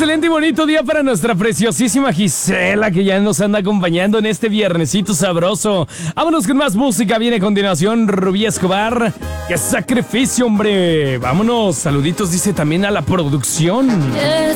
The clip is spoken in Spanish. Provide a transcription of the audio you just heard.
excelente y bonito día para nuestra preciosísima Gisela, que ya nos anda acompañando en este viernesito sabroso. Vámonos con más música. Viene a continuación Rubí Escobar. ¡Qué sacrificio, hombre! Vámonos. Saluditos, dice también a la producción.